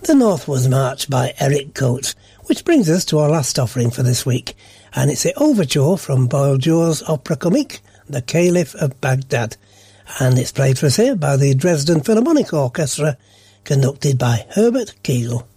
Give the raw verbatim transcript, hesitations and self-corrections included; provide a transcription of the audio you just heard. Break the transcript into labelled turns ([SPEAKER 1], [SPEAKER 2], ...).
[SPEAKER 1] The Northwards March by Eric Coates, which brings us to our last offering for this week, and it's the overture from Boyle Joe's opera comique, The Caliph of Baghdad, and it's played for us here by the Dresden Philharmonic Orchestra, conducted by Herbert Kegel.